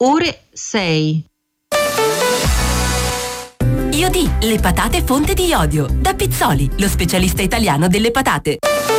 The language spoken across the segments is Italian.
ore 6. Iodì, le patate fonte di iodio. Da Pizzoli, lo specialista italiano delle patate.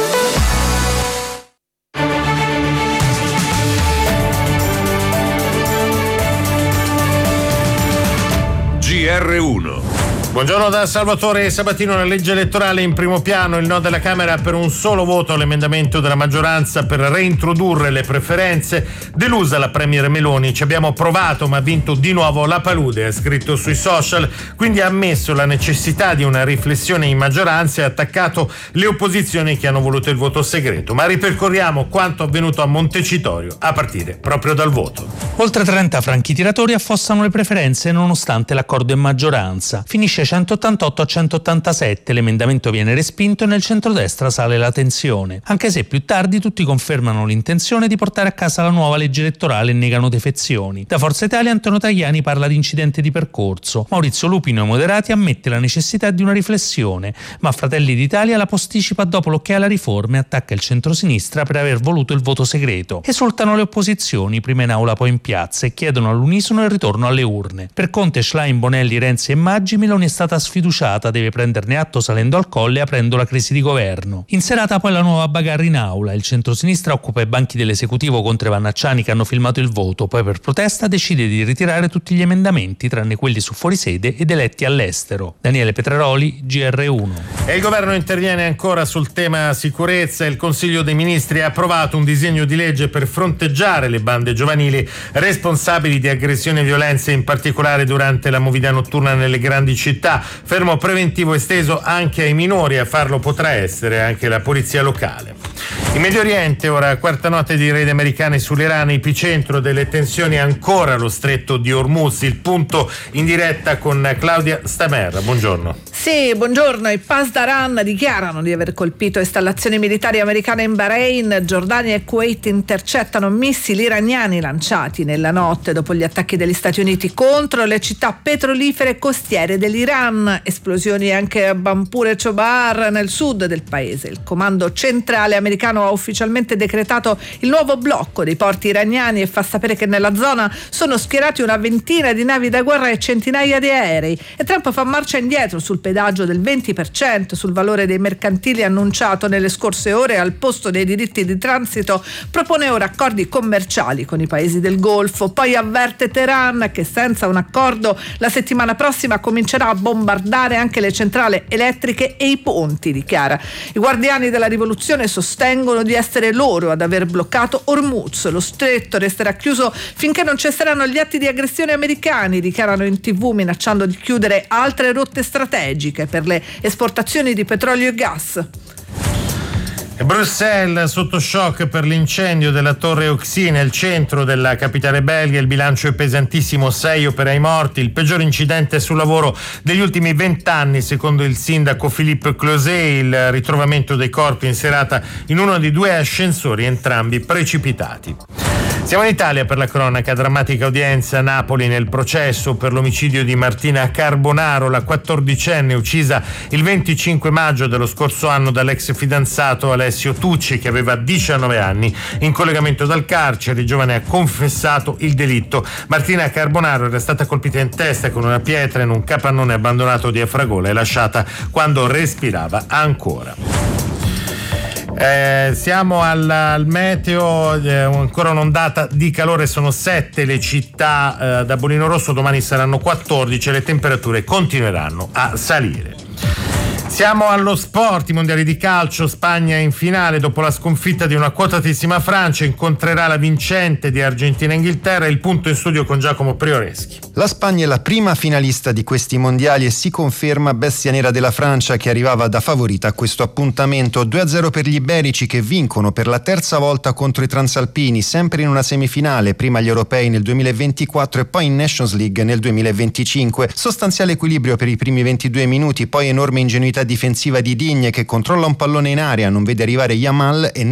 GR1. Buongiorno da Salvatore Sabatino. La legge elettorale in primo piano, il no della Camera per un solo voto all'emendamento della maggioranza per reintrodurre le preferenze. Delusa la premier Meloni, ci abbiamo provato ma ha vinto di nuovo la palude, ha scritto sui social, quindi ha ammesso la necessità di una riflessione in maggioranza e ha attaccato le opposizioni che hanno voluto il voto segreto. Ma ripercorriamo quanto avvenuto a Montecitorio a partire proprio dal voto. Oltre 30 franchi tiratori affossano le preferenze nonostante l'accordo in maggioranza. Finisce 188 a 187, l'emendamento viene respinto e nel centrodestra sale la tensione, anche se più tardi tutti confermano l'intenzione di portare a casa la nuova legge elettorale e negano defezioni. Da Forza Italia Antonio Tajani parla di incidente di percorso, Maurizio Lupino ai moderati ammette la necessità di una riflessione, ma Fratelli d'Italia la posticipa dopo l'ok alla riforma e attacca il centrosinistra per aver voluto il voto segreto. Esultano le opposizioni, prima in aula poi in piazza, e chiedono all'unisono il ritorno alle urne. Per Conte, Schlein, Bonelli, Renzi e Maggi, Meloni è stata sfiduciata, deve prenderne atto salendo al colle e aprendo la crisi di governo. In serata poi la nuova bagarre in aula, il centrosinistra occupa i banchi dell'esecutivo contro i Vannacciani che hanno filmato il voto, poi per protesta decide di ritirare tutti gli emendamenti tranne quelli su fuorisede ed eletti all'estero. Daniele Petraroli, GR1. E il governo interviene ancora sul tema sicurezza. Il Consiglio dei Ministri ha approvato un disegno di legge per fronteggiare le bande giovanili responsabili di aggressioni e violenze, in particolare durante la movida notturna nelle grandi città. Fermo preventivo esteso anche ai minori, a farlo potrà essere anche la polizia locale. In Medio Oriente, ora quarta notte di raid americane sull'Iran, epicentro delle tensioni ancora lo stretto di Hormuz. Il punto in diretta con Claudia Stamerra. Buongiorno. Sì, buongiorno. I Pasdaran dichiarano di aver colpito installazioni militari americane in Bahrain. Giordania e Kuwait intercettano missili iraniani lanciati nella notte dopo gli attacchi degli Stati Uniti contro le città petrolifere costiere dell'Iran. Esplosioni anche a Bampur e Chobar nel sud del paese. Il comando centrale americano ha ufficialmente decretato il nuovo blocco dei porti iraniani e fa sapere che nella zona sono schierati una ventina di navi da guerra e centinaia di aerei. E Trump fa marcia indietro sul pedaggio del 20% sul valore dei mercantili annunciato nelle scorse ore. Al posto dei diritti di transito propone ora accordi commerciali con i paesi del Golfo. Poi avverte Teheran che senza un accordo la settimana prossima comincerà a bombardare anche le centrali elettriche e i ponti, dichiara. I guardiani della rivoluzione sostengono di essere loro ad aver bloccato Hormuz. Lo stretto resterà chiuso finché non cesseranno gli atti di aggressione americani, dichiarano in TV, minacciando di chiudere altre rotte strategiche per le esportazioni di petrolio e gas. Bruxelles sotto shock per l'incendio della Torre Oxy nel centro della capitale belga. Il bilancio è pesantissimo, 6 operai morti, il peggior incidente sul lavoro degli ultimi 20 anni secondo il sindaco Philippe Closet. Il ritrovamento dei corpi in serata in uno dei 2 ascensori, entrambi precipitati. Siamo in Italia per la cronaca. Drammatica udienza a Napoli nel processo per l'omicidio di Martina Carbonaro, la 14enne uccisa il 25 maggio dello scorso anno dall'ex fidanzato Alessio Tucci, che aveva 19 anni. In collegamento dal carcere il giovane ha confessato il delitto. Martina Carbonaro era stata colpita in testa con una pietra in un capannone abbandonato di Afragola e lasciata quando respirava ancora. Siamo al meteo, ancora un'ondata di calore, sono 7 le città da bollino rosso, domani saranno 14 e le temperature continueranno a salire. Siamo allo sport, i mondiali di calcio, Spagna in finale dopo la sconfitta di una quotatissima Francia, incontrerà la vincente di Argentina e Inghilterra. Il punto in studio con Giacomo Prioreschi. La Spagna è la prima finalista di questi mondiali e si conferma bestia nera della Francia, che arrivava da favorita a questo appuntamento. 2-0 per gli iberici, che vincono per la terza volta contro i transalpini, sempre in una semifinale, prima gli europei nel 2024 e poi in Nations League nel 2025. Sostanziale equilibrio per i primi 22 minuti, poi enorme ingenuità difensiva di Digne, che controlla un pallone in aria, non vede arrivare Yamal e